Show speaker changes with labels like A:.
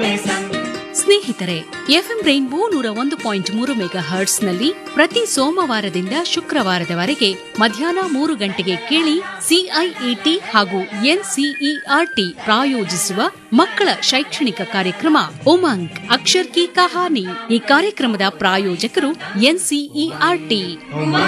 A: ಸ್ನೇಹಿತರೆ, FM rainbow 101.3 mega ಹರ್ಟ್ಸ್ನಲ್ಲಿ ಪ್ರತಿ ಸೋಮವಾರದಿಂದ ಶುಕ್ರವಾರದವರೆಗೆ ಮಧ್ಯಾಹ್ನ 3 ಗಂಟೆಗೆ ಕೇಳಿ ಸಿಐಇಟಿ ಹಾಗೂ ಎನ್ಸಿಇಆರ್ಟಿ ಪ್ರಾಯೋಜಿಸುವ ಮಕ್ಕಳ ಶೈಕ್ಷಣಿಕ ಕಾರ್ಯಕ್ರಮ ಉಮಂಗ್ ಅಕ್ಷರ್ ಕಿ ಕಹಾನಿ. ಈ ಕಾರ್ಯಕ್ರಮದ ಪ್ರಾಯೋಜಕರು ಎನ್ಸಿಇಆರ್ಟಿ.